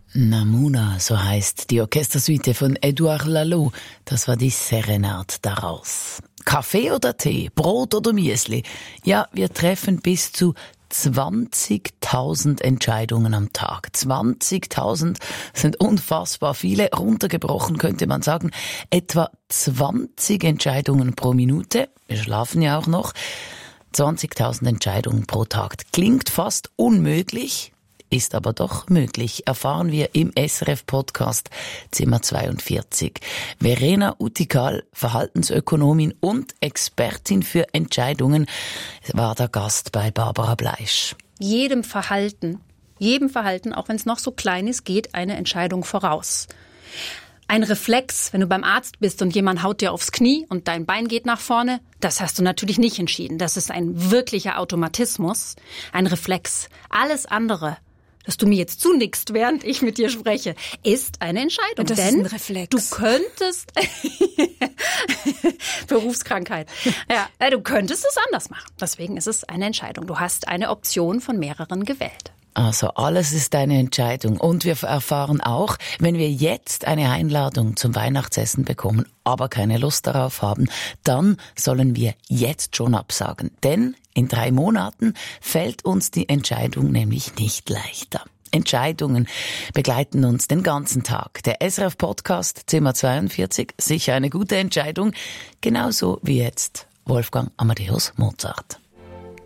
Namuna, so heißt die Orchestersuite von Edouard Lalo. Das war die Serenade daraus. Kaffee oder Tee, Brot oder Müsli? Ja, wir treffen bis zu 20.000 Entscheidungen am Tag. 20.000 sind unfassbar viele. Runtergebrochen könnte man sagen, etwa 20 Entscheidungen pro Minute. Wir schlafen ja auch noch. 20.000 Entscheidungen pro Tag. Klingt fast unmöglich, ist aber doch möglich, erfahren wir im SRF-Podcast Zimmer 42. Verena Utikal, Verhaltensökonomin und Expertin für Entscheidungen, war der Gast bei Barbara Bleisch. Jedem Verhalten, auch wenn es noch so klein ist, geht eine Entscheidung voraus. Ein Reflex, wenn du beim Arzt bist und jemand haut dir aufs Knie und dein Bein geht nach vorne, das hast du natürlich nicht entschieden. Das ist ein wirklicher Automatismus, ein Reflex. Alles andere, dass du mir jetzt zunickst, während ich mit dir spreche, ist eine Entscheidung. Und das ist ein Reflex. Du könntest Berufskrankheit. Ja, du könntest es anders machen. Deswegen ist es eine Entscheidung. Du hast eine Option von mehreren gewählt. Also alles ist eine Entscheidung. Und wir erfahren auch, wenn wir jetzt eine Einladung zum Weihnachtsessen bekommen, aber keine Lust darauf haben, dann sollen wir jetzt schon absagen. Denn in 3 Monaten fällt uns die Entscheidung nämlich nicht leichter. Entscheidungen begleiten uns den ganzen Tag. Der SRF-Podcast Zimmer 42, sicher eine gute Entscheidung, genauso wie jetzt Wolfgang Amadeus Mozart.